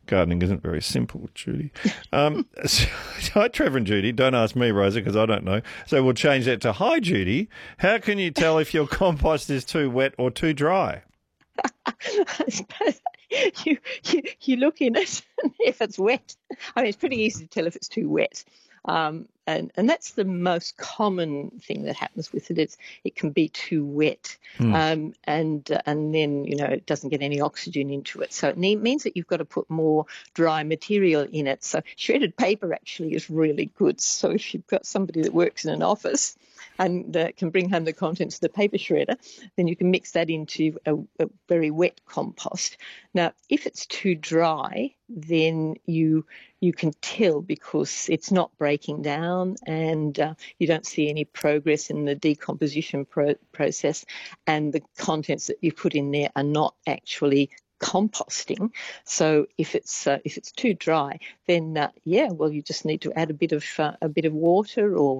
Gardening isn't very simple, Judy. Hi, Trevor and Judy. Don't ask me, Rosa, because I don't know. So we'll change that to, hi, Judy. How can you tell if your compost is too wet or too dry? I suppose you look in it, and if it's wet, I mean, it's pretty easy to tell if it's too wet. And that's the most common thing that happens with it. It can be too wet, and then it doesn't get any oxygen into it. So it means that you've got to put more dry material in it. So shredded paper actually is really good. So if you've got somebody that works in an office and can bring home the contents of the paper shredder, then you can mix that into a very wet compost. Now, if it's too dry, then you can tell because it's not breaking down and you don't see any progress in the decomposition process, and the contents that you put in there are not actually composting. So if it's too dry, then you just need to add a bit of water, or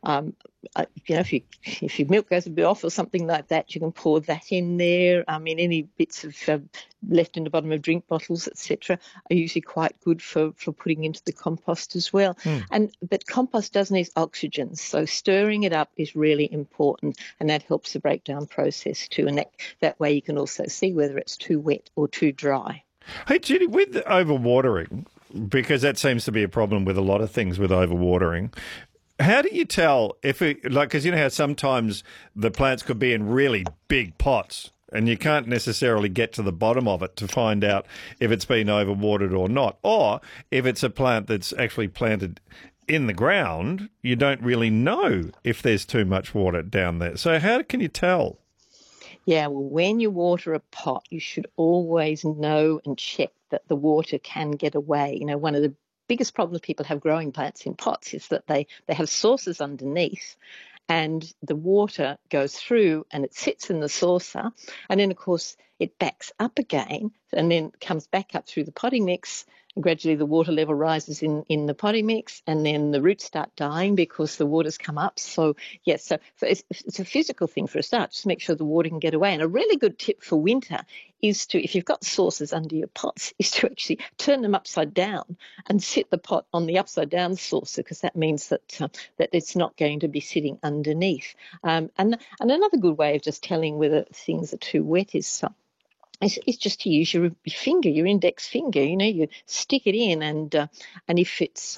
if your milk goes a bit off or something like that, you can pour that in there. I mean, any bits of left in the bottom of drink bottles, etc., are usually quite good for putting into the compost as well. But compost does need oxygen, so stirring it up is really important, and that helps the breakdown process too. And that way you can also see whether it's too wet or too dry. Hey, Judy, with overwatering, because that seems to be a problem with a lot of things with overwatering, how do you tell if because you know how sometimes the plants could be in really big pots and you can't necessarily get to the bottom of it to find out if it's been overwatered or not, or if it's a plant that's actually planted in the ground, you don't really know if there's too much water down there. So how can you tell? Yeah, well, when you water a pot, you should always know and check that the water can get away. One of the biggest problems people have growing plants in pots is that they have saucers underneath, and the water goes through and it sits in the saucer, and then of course it backs up again and then comes back up through the potting mix. And gradually the water level rises in the potting mix, and then the roots start dying because the water's come up. So it's a physical thing for a start. Just make sure the water can get away. And a really good tip for winter is to, if you've got saucers under your pots, is to actually turn them upside down and sit the pot on the upside down saucer, because that means that it's not going to be sitting underneath. And another good way of just telling whether things are too wet is it's just to use your finger, your index finger. You stick it in, and if it's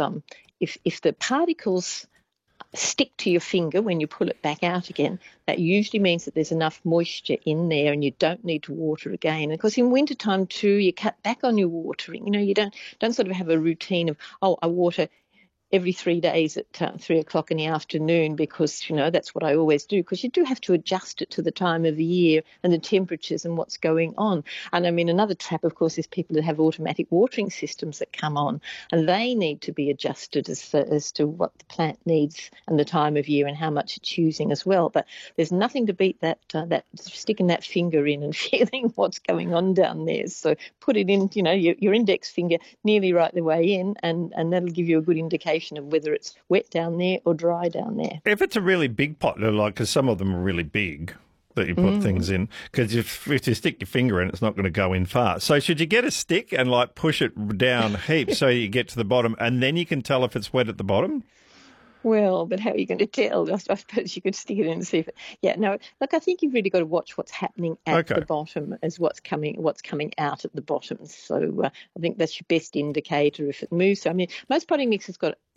if the particles stick to your finger when you pull it back out again, that usually means that there's enough moisture in there and you don't need to water again. And of course, in wintertime too, you cut back on your watering. You don't sort of have a routine of, I water every 3 days at 3 o'clock in the afternoon, because that's what I always do, because you do have to adjust it to the time of the year and the temperatures and what's going on. And I mean, another trap, of course, is people that have automatic watering systems that come on, and they need to be adjusted as to what the plant needs and the time of year and how much it's using as well. But there's nothing to beat that sticking that finger in and feeling what's going on down there. So put it in, your index finger nearly right the way in, and that'll give you a good indication of whether it's wet down there or dry down there. If it's a really big pot, because some of them are really big that you put things in, because if you stick your finger in, it's not going to go in far. So should you get a stick and push it down heaps so you get to the bottom, and then you can tell if it's wet at the bottom? Well, but how are you going to tell? I suppose you could stick it in and see if it... Yeah, no, look, I think you've really got to watch what's happening at the bottom as what's coming out at the bottom. So I think that's your best indicator if it moves. So, I mean, most potting mix has got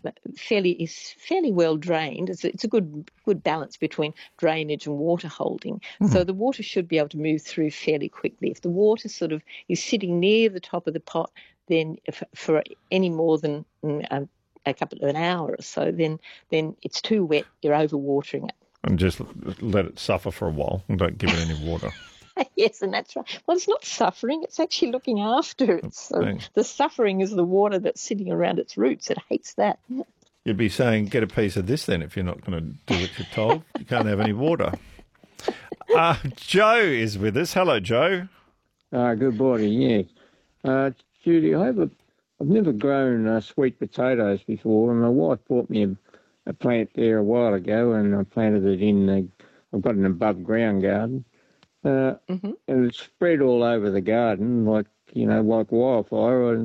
fairly well drained. It's a good balance between drainage and water holding. So the water should be able to move through fairly quickly. If the water sort of is sitting near the top of the pot, then for any more than a couple of an hour or so, then it's too wet, you're overwatering it. And just let it suffer for a while and don't give it any water. Yes, and that's right. Well, it's not suffering, it's actually looking after it. So the suffering is the water that's sitting around its roots. It hates that. You'd be saying, get a piece of this then if you're not going to do what you're told. You can't have any water. Joe is with us. Hello, Joe. Good morning, yeah. Judy, I've never grown sweet potatoes before, and my wife bought me a plant there a while ago, and I planted it in. I've got an above ground garden, and it's spread all over the garden like wildfire.